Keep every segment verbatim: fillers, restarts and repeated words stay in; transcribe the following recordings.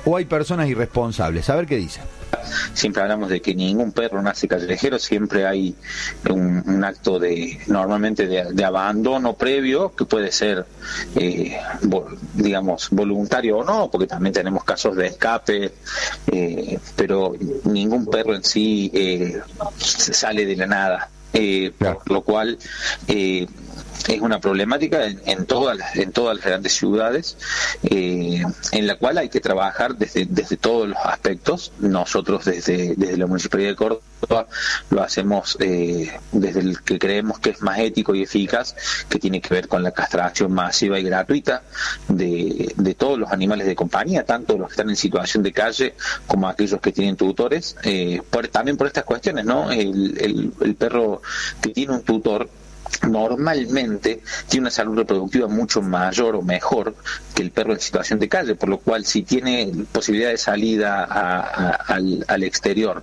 o hay personas irresponsables? A ver qué dice. Siempre hablamos de que ningún perro nace callejero, siempre hay un, un acto de, normalmente de, de abandono previo, que puede ser, eh, vo, digamos, voluntario o no, porque también tenemos casos de escape, eh, pero ningún perro en sí eh, sale de la nada, eh, claro. Por lo cual eh, es una problemática en, en todas las, en todas las grandes ciudades, eh, en la cual hay que trabajar desde, desde todos los aspectos. Nosotros desde, desde la Municipalidad de Córdoba lo hacemos eh, desde el que creemos que es más ético y eficaz, que tiene que ver con la castración masiva y gratuita de, de todos los animales de compañía, tanto los que están en situación de calle como aquellos que tienen tutores, eh, por, también por estas cuestiones, ¿no? El, el, el perro que tiene un tutor normalmente tiene una salud reproductiva mucho mayor o mejor que el perro en situación de calle, por lo cual si tiene posibilidad de salida a, a, al, al exterior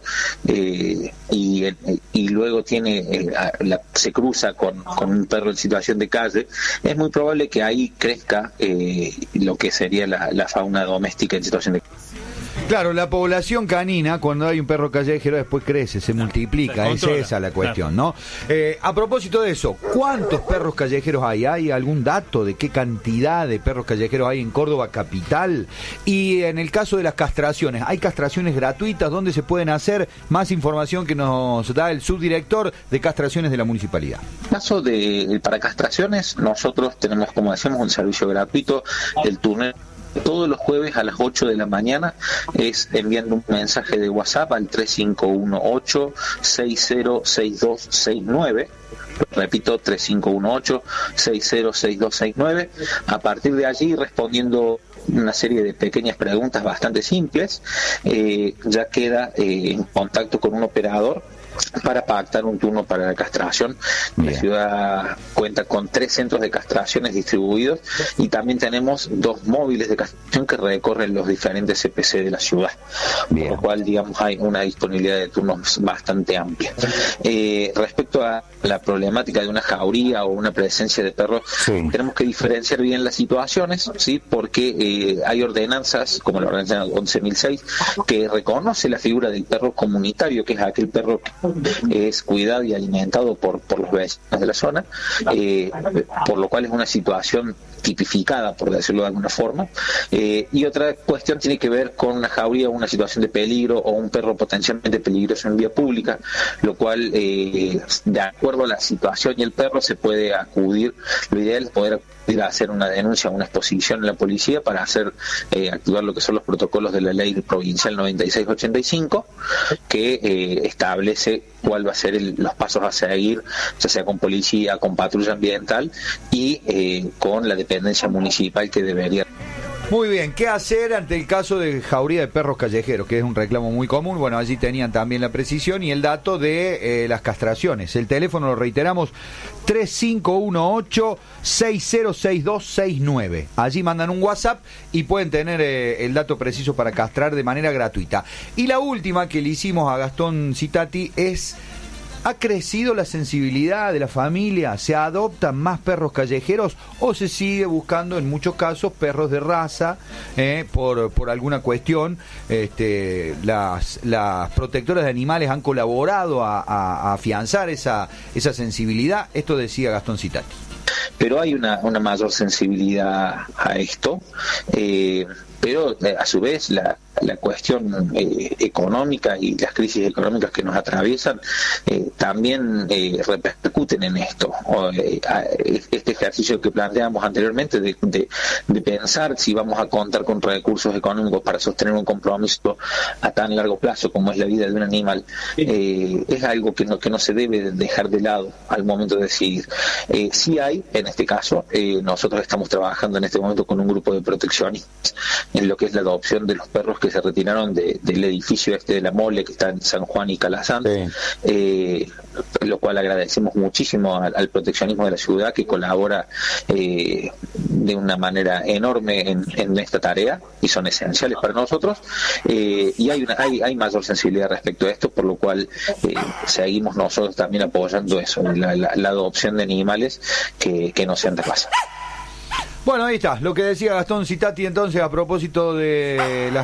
eh, y, y luego tiene eh, a, la, se cruza con, con un perro en situación de calle, es muy probable que ahí crezca eh, lo que sería la, la fauna doméstica en situación de calle. Claro, la población canina, cuando hay un perro callejero, después crece, se multiplica, es esa la cuestión, ¿no? Eh, a propósito de eso, ¿cuántos perros callejeros hay? ¿Hay algún dato de qué cantidad de perros callejeros hay en Córdoba capital? Y en el caso de las castraciones, ¿hay castraciones gratuitas? ¿Dónde se pueden hacer? Más información que nos da el subdirector de castraciones de la municipalidad. En caso de para castraciones, nosotros tenemos, como decíamos, un servicio gratuito del túnel. Todos los jueves a las ocho de la mañana es enviando un mensaje de WhatsApp al tres cinco uno ocho seis cero seis dos seis nueve. Repito, tres cinco uno ocho seis cero seis dos seis nueve. A partir de allí, respondiendo una serie de pequeñas preguntas bastante simples, eh, ya queda eh, en contacto con un operador para pactar un turno para la castración. Bien. La ciudad cuenta con tres centros de castraciones distribuidos y también tenemos dos móviles de castración que recorren los diferentes C P C de la ciudad. Bien. Por lo cual, digamos, hay una disponibilidad de turnos bastante amplia. Eh, respecto a la problemática de una jauría o una presencia de perros, sí, tenemos que diferenciar bien las situaciones, ¿sí? Porque eh, hay ordenanzas, como la ordenanza once mil seis, que reconoce la figura del perro comunitario, que es aquel perro que es cuidado y alimentado por, por los vecinos de la zona, eh, por lo cual es una situación tipificada, por decirlo de alguna forma, eh, y otra cuestión tiene que ver con una jauría o una situación de peligro o un perro potencialmente peligroso en vía pública, lo cual eh, de acuerdo a la situación y el perro se puede acudir, lo ideal es poder ir a hacer una denuncia, una exposición en la policía para hacer eh, activar lo que son los protocolos de la ley provincial noventa y seis ochenta y cinco, que eh, establece cuál va a ser el, los pasos a seguir, ya sea con policía, con patrulla ambiental y eh, con la dependencia municipal que debería. Muy bien, ¿qué hacer ante el caso de jauría de perros callejeros, que es un reclamo muy común? Bueno, allí tenían también la precisión y el dato de eh, las castraciones. El teléfono, lo reiteramos, tres cinco uno ocho seis cero seis dos seis nueve. Allí mandan un WhatsApp y pueden tener eh, el dato preciso para castrar de manera gratuita. Y la última que le hicimos a Gastón Citati es: ¿ha crecido la sensibilidad de la familia? ¿Se adoptan más perros callejeros o se sigue buscando en muchos casos perros de raza eh, por, por alguna cuestión? Este, las, las protectoras de animales han colaborado a, a, a afianzar esa, esa sensibilidad. Esto decía Gastón Citati. Pero hay una, una mayor sensibilidad a esto, eh, pero eh, a su vez la la cuestión eh, económica y las crisis económicas que nos atraviesan eh, también eh, repercuten en esto. O, eh, este ejercicio que planteamos anteriormente de, de, de pensar si vamos a contar con recursos económicos para sostener un compromiso a tan largo plazo como es la vida de un animal, eh, es algo que no, que no se debe dejar de lado al momento de decidir. Eh, sí hay, en este caso, eh, nosotros estamos trabajando en este momento con un grupo de proteccionistas en lo que es la adopción de los perros que se retiraron de, del edificio este de la Mole que está en San Juan y Calazán, sí. eh, lo cual agradecemos muchísimo al, al proteccionismo de la ciudad, que colabora eh, de una manera enorme en, en esta tarea y son esenciales para nosotros, eh, y hay, una, hay, hay mayor sensibilidad respecto a esto, por lo cual eh, seguimos nosotros también apoyando eso, la, la, la adopción de animales que, que no sean de raza. Bueno, ahí está, lo que decía Gastón Citati entonces a propósito de las